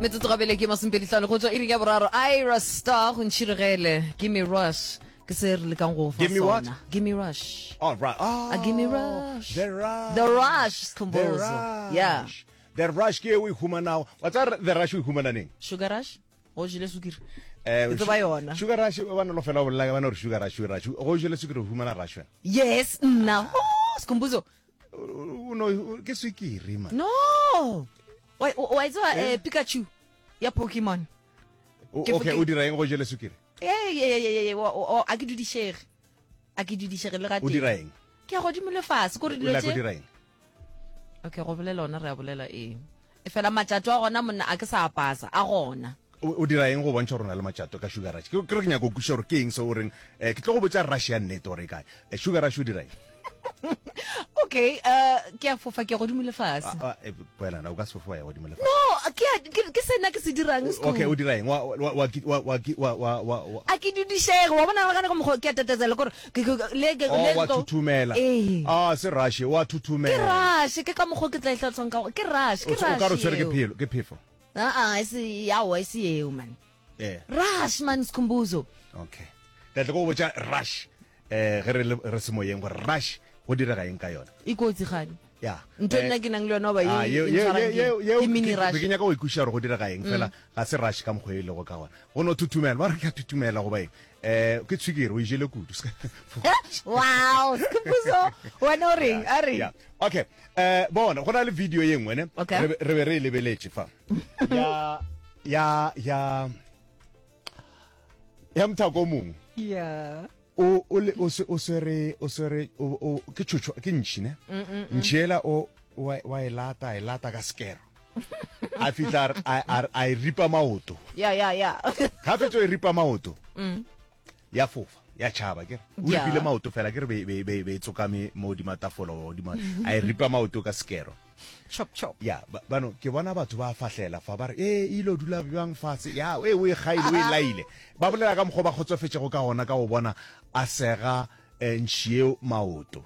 metsotso gabele ke masempedihlano go tswa iri ya boraro Ira Star go ntšhirigele Give Me Rush ke se re le kang go fa Give me what? sona. Give Me Rush. All right. Give Me Rush. The Rush. The Rush Skhumbuzo. The Rush. Yeah. The Rush ke o ihumana. What's The Rush o ihumana neng? Sugar Rush go jile sukiri ke tseba yona. Sugar Rush ba no lo fela bolla ba no re Sugar Rush go jile sukiri o humana Rush wena. Yes now Skhumbuzo No ke sukiri man. no wa itse Pikachu ya Pokemon. Okay o dira eng go jile sukiri? A ke dudishere le ga O dira eng? ke go dimole fase go re dilo O tse dira eng? okay go bolela ona re a bolela e fela matšato a gona monna a ke sa pasa a gona O dira eng go bontsha rona le matšato ka Sugar Rush? Ke re ke nyaka go kusha gore ke eng se o reng ke tlo go botsa Rush ya nnete gore kae Sugar Rush o dira eng? okay ke a fofa ke go dimole fase Bona na o ka se fofa ya go dimela. no ke sena ke se dirang Okay o dira eng wa a ke dudishere wa bona ga go mo ke tatatela gore wa tutumela se Rush wa tutumela ke rush ke ka mo go ke tla tlatsong ka ke rush o ka re tsere ke phefo ese yawo ese yeo man rush man Skhumbuzo okay tla go botsa Rush ge re se moyeng gore Rush go dira ga eng ka yona ikotsi gane ya ntho nna ke nang le yona ba ke mini rush ke nyaka go ikusha gore go dira ga eng fela ga se Rush ka mogwele go ka gona go no tutumela ba re ke tutumela go ba eng ke tshikiri o ijele kudu wow Skhumbuzo wena o reng a re okay bona go na le video ye nngwe ne re be re lebeletse fa ya mthako mong yeah o sere ke chuchu ke ntshine ntshela wa elata ka skero a fitlar a ripa maoto yeah ha fetso e ripa maoto ya fofa ya chaba ke o ripile maoto fela ke re be tsokame mo di matafolo a ripa maoto ka skero chop ya bano ke bona batho ba fahlela fa ba re ilo dula bjang fase ya o e gaile o e laile ba bolela ka mogo ba khotsofetse go ka gona ka go bona a sega ntshie maoto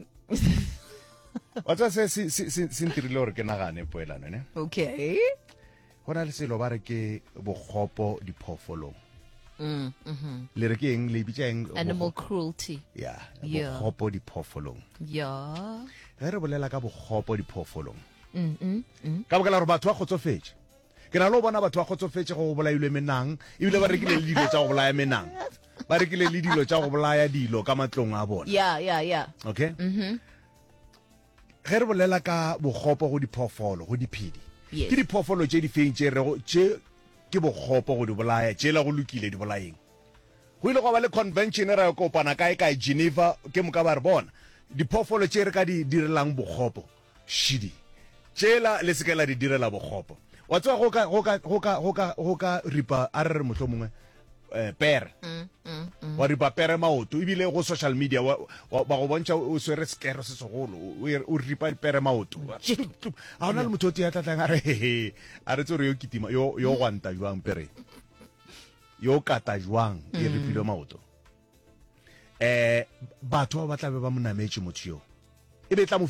wa tsa se ntirile gore ke nagane poelano ne okay gona le selo ba re ke bogopo diphofolong le re ke eng le bitsa eng animal cruelty ya bogopo diphofolong ya ge re bolela ka bogopo diphofolong ka bokala gore batho ba kgotsofetse ke na le go bona batho ba kgotsofetse go bolailwe menang ebile ba rekile le dilo tsa go bolaya menang ba rekile le dilo tsa go bolaya dilo ka matlong a bona yeah okay ge re bolela ka bogopo go diphoofolo go diphedi ke diphoofolo tse di feng tse ke bogopo go di bolaya tsela go lokile di bolayeng go ile go ba le convention ra go kopana kae Geneva ke mo ka ba re bona diphoofolo tse re ka di direlang bogopo shidi tsela le sekela di direla bogopo wa tswa go ka ripa a re motho mongwe pere wa ripa pere maoto ibile go social media ba go bontsha o swere skero se segolo o ripa pere maoto a ona le motho ya tlatlang a re tsore yo kitima yo gwanta jwang pere yo kata jwang e ripile maoto batho ba tla be ba monametse motho yo e be tla